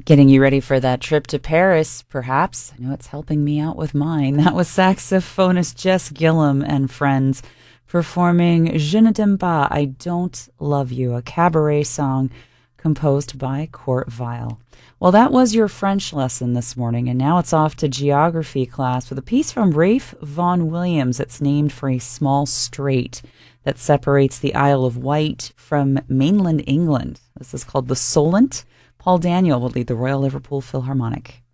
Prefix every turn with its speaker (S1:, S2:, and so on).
S1: Getting you ready for that trip to Paris, perhaps. I know it's helping me out with mine. That was saxophonist Jess Gillum and friends performing Je ne t'aime pas, I Don't Love You, a cabaret song composed by Kurt Weill. Well, that was your French lesson this morning, and now it's off to geography class with a piece from Rafe Vaughan Williams. It's named for a small strait that separates the Isle of Wight from mainland England. This is called the Solent. Paul Daniel will lead the Royal Liverpool Philharmonic.